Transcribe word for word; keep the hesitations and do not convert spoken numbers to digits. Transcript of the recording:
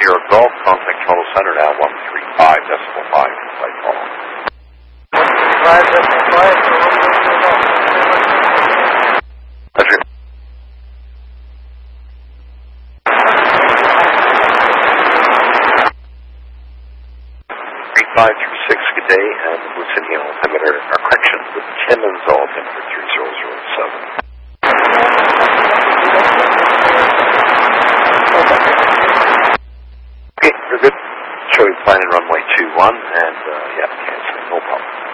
Sierra Golf, contact Toronto Center now, one three five decimal five, flight call. five decimal five, Pleasure. three five three six, good day, and Lucinia altimeter, or correction, with Timmins altimeter three zero zero seven. Okay, you're good. Show you planning runway two one, and uh, yeah, cancel, no problem.